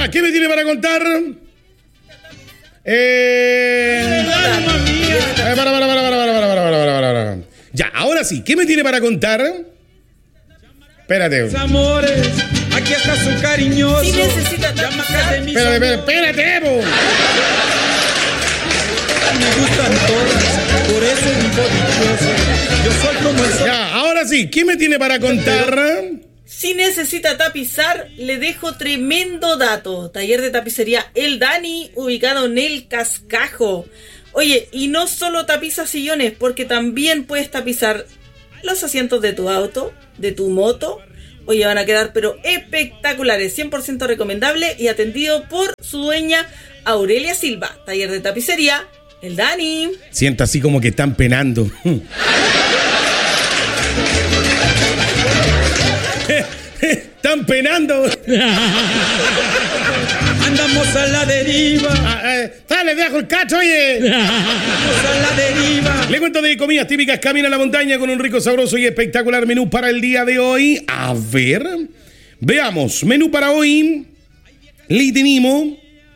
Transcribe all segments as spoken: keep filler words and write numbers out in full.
Ya, ¿qué me tiene para contar? Eh... Para, para, para, para, para, para, para, para, para, para. Ya, ahora sí, ¿qué me tiene para contar? Espérate. Amores, aquí está su cariñoso. Si necesita tapizar. Espérate, espérate, espérate, po. Me gustan todas, por eso vivo dichoso. Yo soy como el sol. Ya, ahora sí, ¿qué me tiene para contar? Si necesita tapizar, le dejo tremendo dato. Taller de tapicería El Dani, ubicado en El Cascajo. Oye, y no solo tapiza sillones, porque también puedes tapizar los asientos de tu auto, de tu moto. Oye, van a quedar pero espectaculares, cien por ciento recomendable y atendido por su dueña Aurelia Silva. Taller de tapicería El Dani. Siento así como que están penando. Están penando. Andamos a la deriva. Ah, eh, dale, dejo el cacho, oye. Andamos a la deriva. Le cuento de comidas típicas. Camina a la montaña con un rico, sabroso y espectacular menú para el día de hoy. A ver, veamos. Menú para hoy. Le tenemos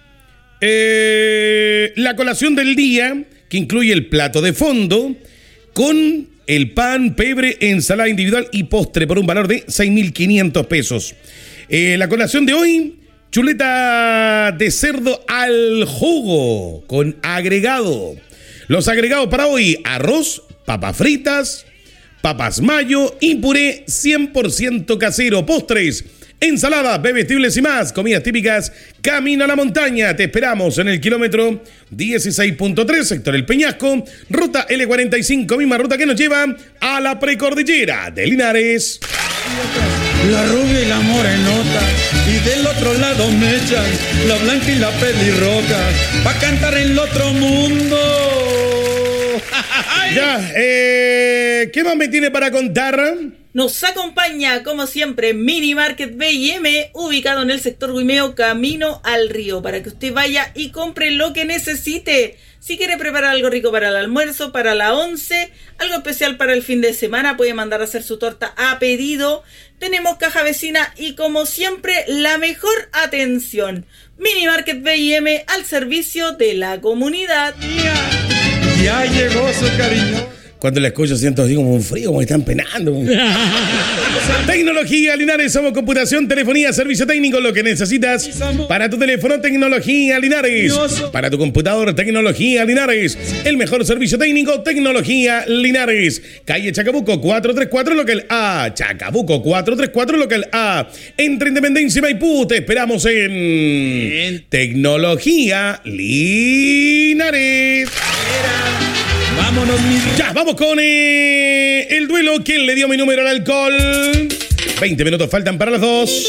eh, la colación del día, que incluye el plato de fondo con el pan, pebre, ensalada individual y postre por un valor de seis mil quinientos pesos. Eh, la colación de hoy, chuleta de cerdo al jugo con agregado. Los agregados para hoy, arroz, papas fritas, papas mayo y puré cien por ciento casero. Postres, ensaladas, bebestibles y más. Comidas típicas. Camina a la montaña. Te esperamos en el kilómetro dieciséis punto tres, sector El Peñasco. Ruta L cuarenta y cinco, misma ruta que nos lleva a la precordillera de Linares. La rubia y la morenota, y del otro lado me echan la blanca y la pelirroja, pa' cantar en el otro mundo. Ya, eh, ¿qué más me tiene para contar? Nos acompaña, como siempre, Mini Market B y M, ubicado en el sector Guimeo, camino al río, para que usted vaya y compre lo que necesite. Si quiere preparar algo rico para el almuerzo, para la once, algo especial para el fin de semana, puede mandar a hacer su torta a pedido. Tenemos caja vecina y, como siempre, la mejor atención. Mini Market B y M al servicio de la comunidad. Ya llegó su cariño. Cuando la escucho siento así como un frío, como que están penando. Tecnología Linares, somos computación, telefonía, servicio técnico, lo que necesitas para tu teléfono, Tecnología Linares. Para tu computador, Tecnología Linares. El mejor servicio técnico, Tecnología Linares. Calle Chacabuco cuatrocientos treinta y cuatro, local A. Chacabuco cuatrocientos treinta y cuatro, local A. Entre Independencia y Maipú, te esperamos en Tecnología Linares. Vámonos, mi... Ya, vamos con eh, el duelo. ¿Quién le dio mi número al alcohol? veinte minutos faltan para las dos.